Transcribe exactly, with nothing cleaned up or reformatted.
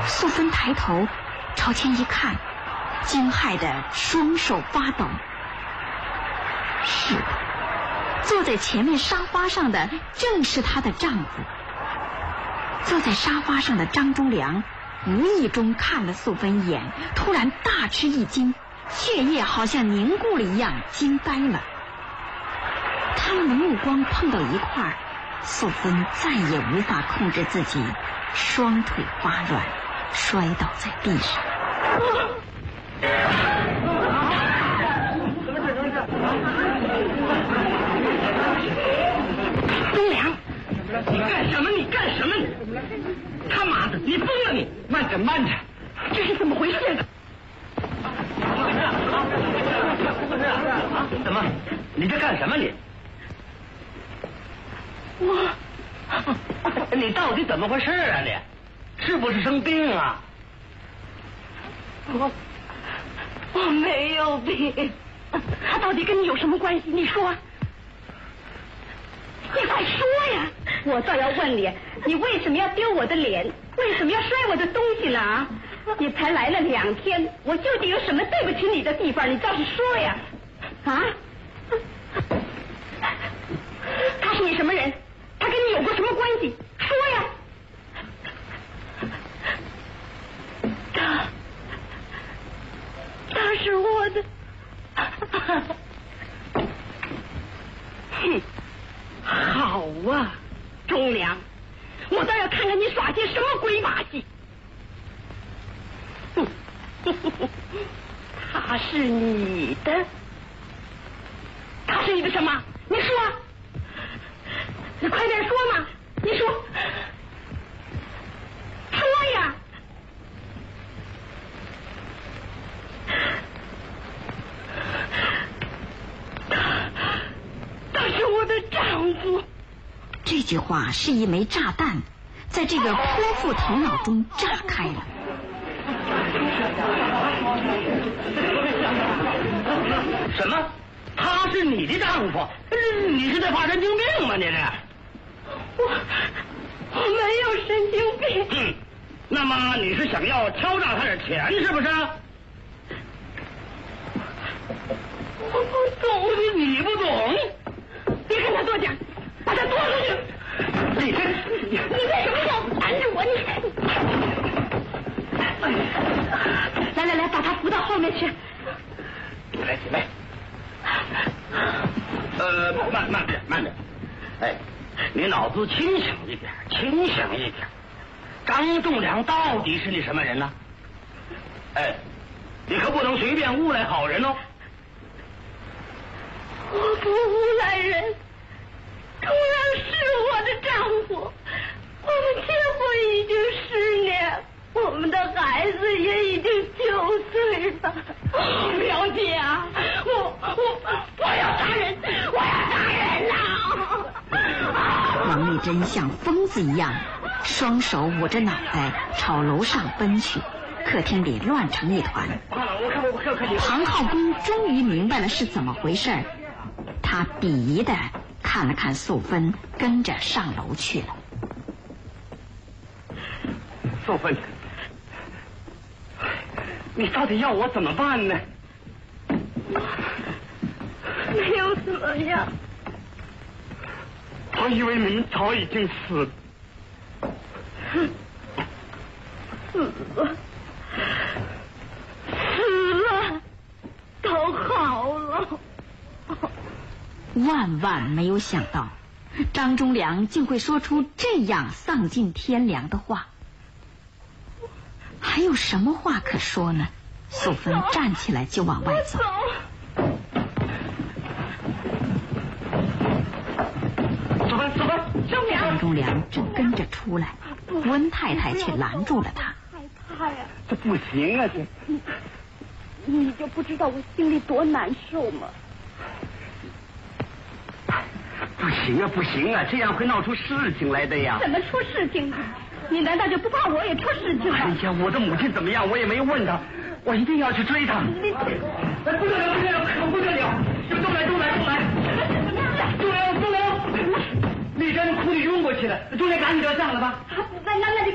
素芬抬头朝前一看，惊骇的双手发抖。是的，坐在前面沙发上的正是她的丈夫。坐在沙发上的张忠良无意中看了素芬一眼，突然大吃一惊，血液好像凝固了一样，惊呆了。他们的目光碰到一块儿，素芬再也无法控制自己，双腿发软，摔倒在地上。 忠良，你干什么？你干什么？你他妈的，你疯了你！慢着慢着，这是怎么回事呢？怎么？你这干什么你？我，你到底怎么回事啊你？是不是生病啊？ 我我没有病，他到底跟你有什么关系？你说，你快说呀！我倒要问你，你为什么要丢我的脸？为什么要摔我的东西呢？啊！你才来了两天，我究竟有什么对不起你的地方？你倒是说呀！啊！他是你什么人？他跟你有过什么关系？说呀！他，他是我的。哼，好啊，忠良，我倒要看看你耍些什么鬼把戏。哼，他是你的，他是你的什么？你说，你快点说嘛！你说，说呀！他，他是我的丈夫。 这句话是一枚炸弹，在这个泼妇头脑中炸开了。 什么？他是你的丈夫？你是在发神经病吗？你这？ 我我没有神经病。 嗯，那么你是想要敲诈他点钱是不是？ 我不懂。 你不懂？ 别跟他多讲，把他拖出去。 你这， 你为什么要拦着我？你，来来来，把他扶到后面去。 来，起来。呃，慢慢点，慢点。哎，你脑子清醒一点，清醒一点。张忠良到底是你什么人呢？哎，你可不能随便诬赖好人哦。 我不诬赖人，忠良是我的丈夫，我们结婚已经十年，我们的孩子也已经九岁了。表姐啊，我我我要杀人，我要杀人呐！ 王丽珍像疯子一样，双手捂着脑袋朝楼上奔去，客厅里乱成一团。庞浩公终于明白了是怎么回事，他鄙夷的看了看素芬，跟着上楼去了。 素芬，你到底要我怎么办呢？ 没有怎么样。 我以为你们早已经死了。 死了，死了，都好了。 万万没有想到，张忠良竟会说出这样丧尽天良的话。还有什么话可说呢？素芬站起来就往外走。 素芬，素芬， 张忠良正跟着出来，温太太却拦住了他。 害怕呀！ 这不行啊，这你你就不知道我心里多难受吗？ 不行啊，不行啊，这样会闹出事情来的呀。 怎么出事情？你难道就不怕我也出事情吗？ 哎呀，我的母亲怎么样？我也没问她，我一定要去追她。 你不得了，不得了，不得了！都来，都来，都来！都来，都来！丽珍哭得晕过去了，中间赶紧得上了吧？ 那那那你。